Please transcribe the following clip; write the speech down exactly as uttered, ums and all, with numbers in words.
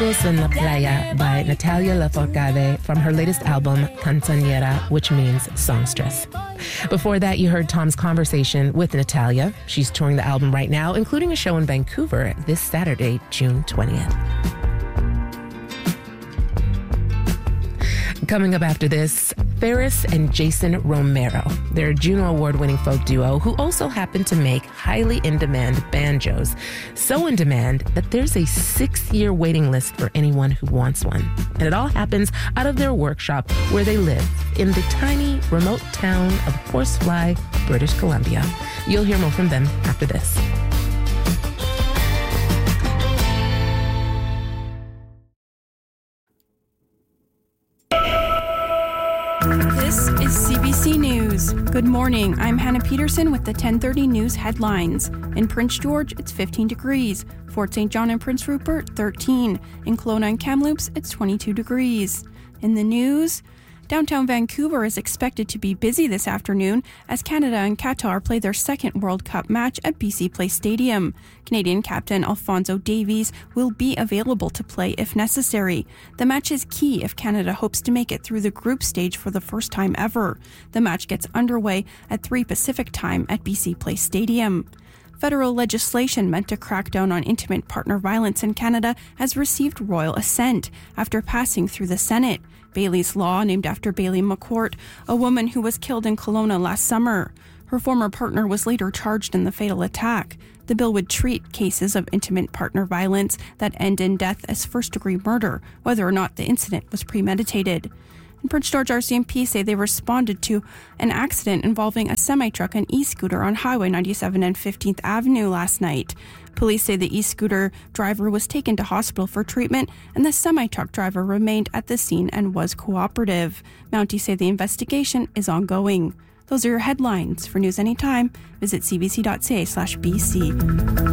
Locos en la Playa by Natalia Lafourcade from her latest album, Canzoniera, which means songstress. Before that, you heard Tom's conversation with Natalia. She's touring the album right now, including a show in Vancouver this Saturday, June twentieth. Coming up after this, Ferris and Jason Romero. They're a Juno Award-winning folk duo who also happen to make highly in-demand banjos. So in demand that there's a six-year waiting list for anyone who wants one. And it all happens out of their workshop where they live in the tiny, remote town of Horsefly, British Columbia. You'll hear more from them after this. This is C B C News. Good morning. I'm Hannah Peterson with the ten thirty News headlines. In Prince George, it's fifteen degrees. Fort Saint John and Prince Rupert, thirteen. In Kelowna and Kamloops, it's twenty-two degrees. In the news, downtown Vancouver is expected to be busy this afternoon as Canada and Qatar play their second World Cup match at B C Place Stadium. Canadian captain Alphonso Davies will be available to play if necessary. The match is key if Canada hopes to make it through the group stage for the first time ever. The match gets underway at three Pacific time at B C Place Stadium. Federal legislation meant to crack down on intimate partner violence in Canada has received royal assent after passing through the Senate. Bailey's Law, named after Bailey McCourt, a woman who was killed in Kelowna last summer. Her former partner was later charged in the fatal attack. The bill would treat cases of intimate partner violence that end in death as first-degree murder, whether or not the incident was premeditated. In Prince George, R C M P say they responded to an accident involving a semi-truck and e-scooter on Highway ninety-seven and fifteenth Avenue last night. Police say the e-scooter driver was taken to hospital for treatment and the semi-truck driver remained at the scene and was cooperative. Mounties say the investigation is ongoing. Those are your headlines. For news anytime, visit cbc.ca slash BC.